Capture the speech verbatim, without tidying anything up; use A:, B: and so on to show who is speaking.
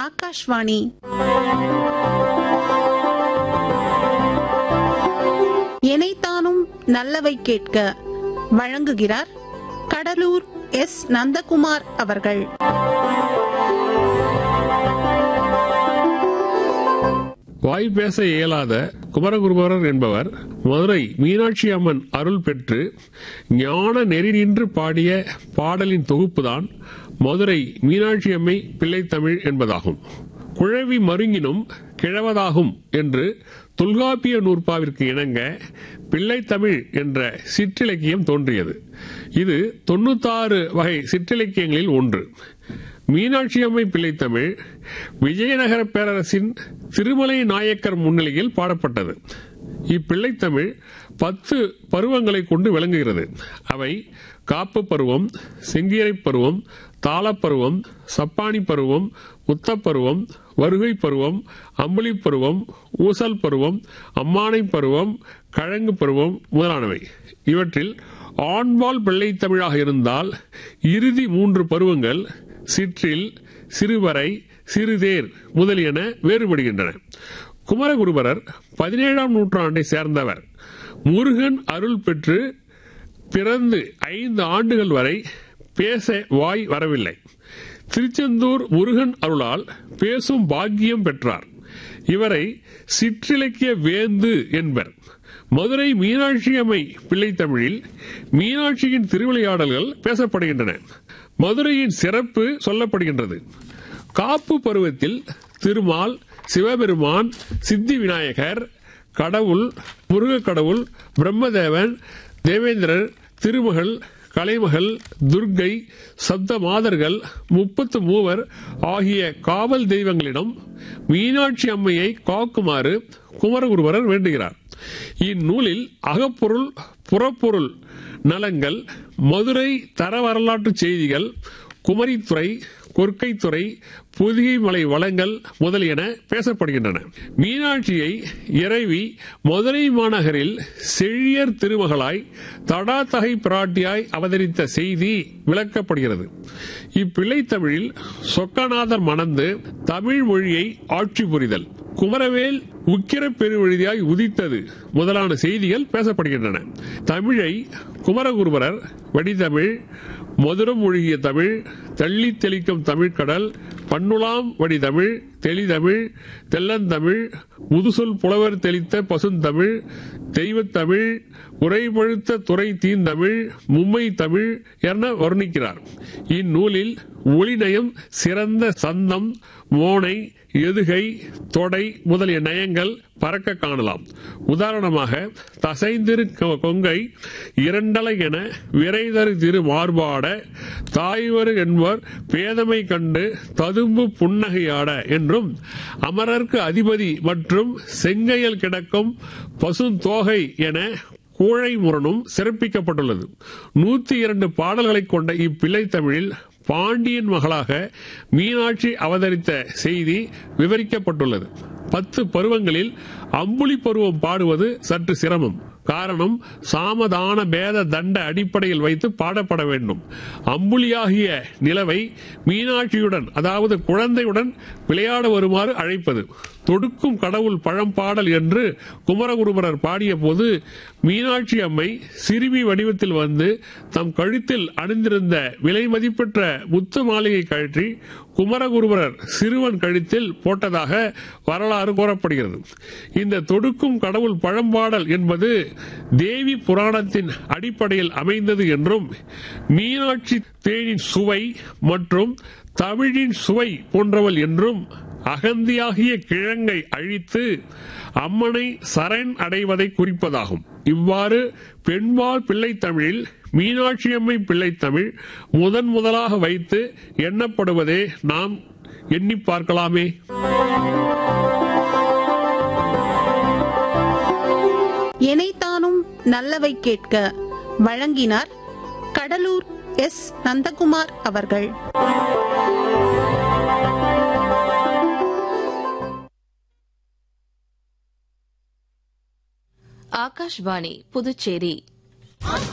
A: ஆகாஷ்வாணி. எனைத்தானும் நல்லவை கேட்க வழங்குகிறார் கடலூர் எஸ் நந்தகுமார் அவர்கள்.
B: வாய் பேச இயலாத குமரகுருபரர் என்பவர் மதுரை மீனாட்சி அம்மன் அருள் பெற்று ஞான நெறி நின்று பாடிய பாடலின் தொகுப்புதான் மதுரை மீனாட்சி அம்மை பிள்ளைத்தமிழ் என்பதாகும். குழவி மருங்கினும் கிழவதாகும் என்று தொல்காப்பிய நூற்பாவிற்கு இணங்க பிள்ளைத்தமிழ் என்ற சிற்றிலக்கியம் தோன்றியது. இது தொன்னூத்தாறு வகை சிற்றிலக்கியங்களில் ஒன்று. மீனாட்சி அம்மை பிள்ளைத்தமிழ் விஜயநகர பேரரசின் திருமலை நாயக்கர் முன்னிலையில் பாடப்பட்டது. இப்பிள்ளைத்தமிழ் பத்து பருவங்களை கொண்டு விளங்குகிறது. அவை காப்பு பருவம், செங்கீரை பருவம், தாளப்பருவம், சப்பானி பருவம், உத்தப்பருவம், வருகை பருவம், அம்புலி பருவம், ஊசல் பருவம், அம்மானை பருவம், கழங்கு பருவம் முதலானவை. இவற்றில் ஆண்பால் பிள்ளைத்தமிழாக இருந்தால் இறுதி மூன்று பருவங்கள் சிற்றில், சிறுவரை, சிறுதேர் முதலியன வேறுபடுகின்றன. குமரகுருபரர் பதினேழாம் நூற்றாண்டை சேர்ந்தவர். முருகன் அருள் பெற்று பிறந்து ஐந்து ஆண்டுகள் வரை பேச வாய் வரவில்லை. திருச்செந்தூர் முருகன் அருளால் பேசும் பாக்கியம் பெற்றார். இவரை சிற்றிலக்கிய வேந்து என்பர். மதுரை மீனாட்சி அம்மை பிள்ளைத்தமிழில் மீனாட்சியின் திருவிளையாடல்கள் பேசப்படுகின்றன. மதுரையின் சிறப்பு சொல்லப்படுகின்றது. காப்பு பருவத்தில் திருமால், சிவபெருமான், சித்தி விநாயகர், கடவுள், முருக கடவுள், பிரம்மதேவன், தேவேந்திரர், திருமகள், கலைமகள், துர்க்கை, சப்த மாதர்கள், முப்பத்து மூவர் ஆகிய காவல் தெய்வங்களிடம் மீனாட்சி அம்மையை காக்குமாறு குமரகுருபரர் வேண்டுகிறார். இந்நூலில் அகப்பொருள், புறப்பொருள் நலங்கள், மதுரை தர வரலாற்று செய்திகள், குமரித்துறை, கொற்கைத்துறை, பொதிகை மலை வளங்கள் முதலியன பேசப்படுகின்றன. மீனாட்சியை இறைவி மதுரை மாநகரில் செழியர் திருமகளாய் தடாதகை பிராட்டியாய் அவதரித்த செய்தி விளக்கப்படுகிறது. இப்பிள்ளைத்தமிழில் சொக்கநாதர் மணந்து தமிழ் மொழியை ஆட்சி புரிதல், குமரவேல் உக்கிர பெருவெழுதியாய் உதித்தது முதலான செய்திகள் பேசப்படுகின்றன. தமிழை குமரகுருபரர் வடிதமிழ், மதுரம் ஒழுகிய தமிழ், தள்ளி தெளிக்கும் தமிழ்கடல், பண்ணுலாம் வடிதமிழ், தெளிதமிழ், தெல்லந்தமிழ், முதுசொல் புலவர் தெளித்த பசுந்தமிழ், தெய்வத்தமிழ், உரைபழுத்த துறை தீந்தமிழ், மும்மை தமிழ் என வர்ணிக்கிறார். இந்நூலில் ஒளிநயம் சிறந்த சந்தம், மோனை, எதுகை, தொடை முதலிய நயங்கள் பறக்க காணலாம். உதாரணமாக தசைந்திரு கொங்கை இரண்டலை என விரைதரு திரு மார்பாட தாய்வரு என்பவர் பேதமை கண்டு ததும்பு புன்னகையாட என்றும், அமரர்க்கு அதிபதி மற்றும் செங்கையில் கிடக்கும் பசுந்தோகை என கூழை முரணும் சிறப்பிக்கப்பட்டுள்ளது. நூத்தி இரண்டு பாடல்களை கொண்ட இப்பிள்ளைத்தமிழில் பாண்டியன் மகளாக மீனாட்சி அவதரித்த செய்தி விவரிக்கப்பட்டுள்ளது. பத்து பருவங்களில் அம்புலி பருவம் பாடுவது சற்று சிரமம். காரணம், சாமதான பேத தண்ட அடிப்படையில் வைத்து பாடப்பட வேண்டும். அம்புலியாகிய நிலவை மீனாட்சியுடன், அதாவது குழந்தையுடன் விளையாட வருமாறு அழைப்பது. தொடுக்கும் கடவுள் பழம்பாடல் என்று குமரகுருபரர் பாடிய போது மீனாட்சி அம்மை சிறுமி வடிவத்தில் வந்து தம் கழுத்தில் அணிந்திருந்த விலை மதிப்பெற்ற முத்து மாலையை கழற்றி குமரகுருபரர் சிறுவன் கழுத்தில் போட்டதாக வரலாறு கூறப்படுகிறது. இந்த தொடுக்கும் கடவுள் பழம்பாடல் என்பது தேவி புராணத்தின் அடிப்படையில் அமைந்தது என்றும், மீனாட்சி தேனின் சுவை மற்றும் தமிழின் சுவை போன்றவள் என்றும், அகந்தியாகிய கிழங்கை அழித்து அம்மனை சரண் அடைவதை குறிப்பதாகும். இவ்வாறு பெண்பால் பிள்ளைத்தமிழில் மீனாட்சி அம்மை பிள்ளைத்தமிழ் முதன் முதலாக வைத்து எண்ணப்படுவதே நாம் எண்ணி பார்க்கலாமே.
A: எனைத்தானும் நல்லவை கேட்க வழங்கினார் கடலூர் எஸ் நந்தகுமார் அவர்கள்.
C: ஆகாஷ்வாணி புதுச்சேரி.